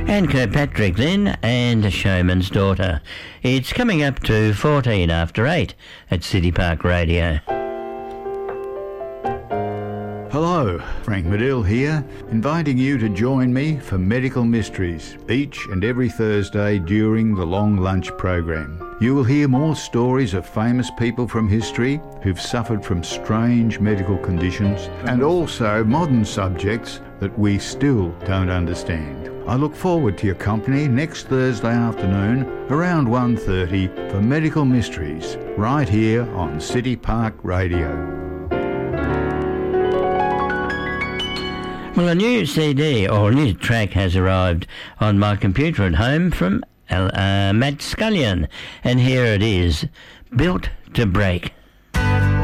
And Kirkpatrick then, and A Showman's Daughter. It's coming up to 14 after 8 at City Park Radio. Hello, Frank Medill here, inviting you to join me for Medical Mysteries each and every Thursday during the long lunch program. You will hear more stories of famous people from history who've suffered from strange medical conditions and also modern subjects that we still don't understand. I look forward to your company next Thursday afternoon around 1:30 for Medical Mysteries right here on City Park Radio. Well, a new CD or a new track has arrived on my computer at home from Matt Scullion, and here it is, Built to Break.